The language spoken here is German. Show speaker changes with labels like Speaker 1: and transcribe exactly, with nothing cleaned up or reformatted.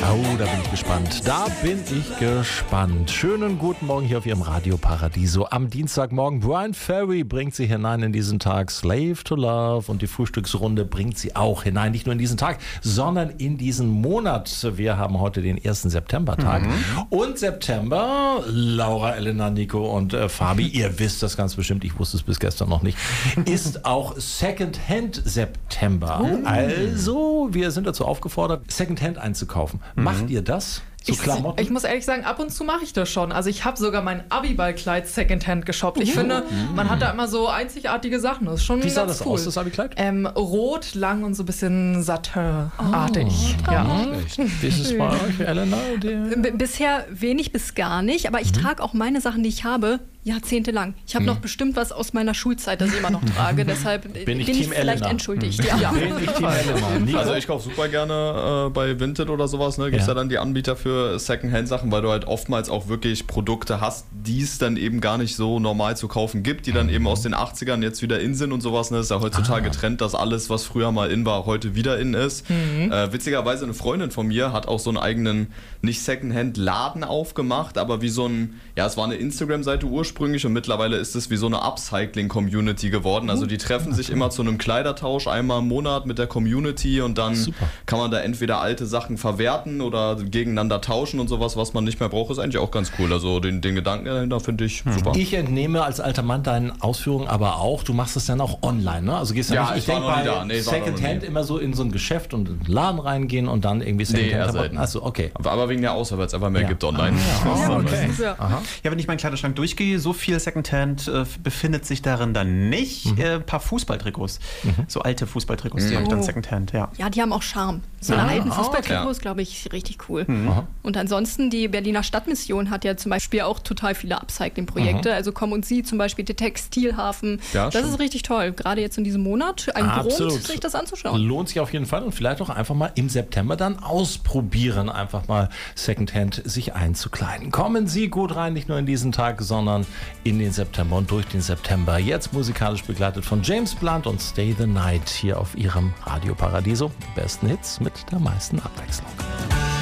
Speaker 1: Oh, da bin ich gespannt. Da bin ich gespannt. Schönen guten Morgen hier auf Ihrem Radio Paradiso. Am Dienstagmorgen Brian Ferry bringt Sie hinein in diesen Tag. Slave to Love und die Frühstücksrunde bringt Sie auch hinein. Nicht nur in diesen Tag, sondern in diesen Monat. Wir haben heute den ersten Septembertag. Mhm. Und September, Laura, Elena, Nico und äh, Fabi, ihr wisst das ganz bestimmt, ich wusste es bis gestern noch nicht, ist auch Secondhand September. Oh. Also, wir sind dazu aufgefordert, Secondhand einzukaufen. Mhm. Macht ihr das? So
Speaker 2: ich, ich muss ehrlich sagen, ab und zu mache ich das schon. Also ich habe sogar mein Abiballkleid Secondhand geshoppt. Ich uh, finde, mm. man hat da immer so einzigartige Sachen. Das ist schon
Speaker 1: Wie sah
Speaker 2: ganz
Speaker 1: das
Speaker 2: cool.
Speaker 1: aus, das Abikleid?
Speaker 2: Ähm, rot, lang und so ein bisschen Satin-artig.
Speaker 1: Oh,
Speaker 2: ja.
Speaker 1: Wie ist es bei euch, Elena?
Speaker 3: B- bisher wenig bis gar nicht, aber ich mhm. trage auch meine Sachen, die ich habe, jahrzehntelang. Ich habe mhm. noch bestimmt was aus meiner Schulzeit, das ich immer noch trage. Deshalb bin ich, bin ich vielleicht
Speaker 1: Elena.
Speaker 3: entschuldigt.
Speaker 1: Mhm.
Speaker 3: Ja.
Speaker 1: Ja. Bin ich Team Elena.
Speaker 4: Also ich kaufe super gerne äh, bei Vinted oder sowas. Ne? Gibt es ja. ja dann die Anbieter für Secondhand-Sachen, weil du halt oftmals auch wirklich Produkte hast, die es dann eben gar nicht so normal zu kaufen gibt, die dann mhm. eben aus den achtzigern jetzt wieder in sind und sowas. Ne? Das ist ja heutzutage ah. Trend, dass alles, was früher mal in war, heute wieder in ist. Mhm. Äh, witzigerweise eine Freundin von mir hat auch so einen eigenen, nicht Secondhand-Laden aufgemacht, aber wie so ein, ja, es war eine Instagram-Seite ursprünglich und mittlerweile ist es wie so eine Upcycling-Community geworden. Also die treffen sich immer zu einem Kleidertausch einmal im Monat mit der Community und dann Super. Kann man da entweder alte Sachen verwerten oder gegeneinander tauschen und sowas, was man nicht mehr braucht, ist eigentlich auch ganz cool. Also den, den Gedanken dahinter finde ich super.
Speaker 1: Ich entnehme als alter Mann deinen Ausführungen aber auch, du machst es dann auch online, ne? Also gehst du
Speaker 4: ja,
Speaker 1: nicht, ich, ich denke bei nee, Secondhand immer so in so ein Geschäft und in den Laden reingehen und dann irgendwie Secondhand.
Speaker 4: Nee, also,
Speaker 1: also okay.
Speaker 4: Aber, aber wegen der Auswahl, weil es einfach mehr
Speaker 1: ja.
Speaker 4: gibt online.
Speaker 1: Ah, ja, okay.
Speaker 5: ja. ja, wenn ich meinen Kleiderschrank durchgehe, so viel Secondhand äh, befindet sich darin dann nicht. Mhm. Äh, ein paar Fußballtrikots, mhm. so alte Fußballtrikots, mhm. die habe ich dann Secondhand, ja.
Speaker 3: Ja, die haben auch Charme. So eine
Speaker 1: ah,
Speaker 3: alten Fußballtrikots,
Speaker 4: ja.
Speaker 3: glaube ich, richtig cool.
Speaker 1: Mhm.
Speaker 3: Und ansonsten, die Berliner Stadtmission hat ja zum Beispiel auch total viele Upcycling-Projekte. Mhm. Also Komm und Sie zum Beispiel, der Textilhafen.
Speaker 4: Ja,
Speaker 3: das
Speaker 4: stimmt.
Speaker 3: ist richtig toll. Gerade jetzt in diesem Monat ein
Speaker 1: Absolut.
Speaker 3: Grund, sich das anzuschauen.
Speaker 1: Lohnt sich auf jeden Fall und vielleicht auch einfach mal im September dann ausprobieren, einfach mal Secondhand sich einzukleiden. Kommen Sie gut rein, nicht nur in diesen Tag, sondern in den September und durch den September. Jetzt musikalisch begleitet von James Blunt und Stay the Night hier auf Ihrem Radio Paradiso. Die besten Hits mit der meisten Abwechslung.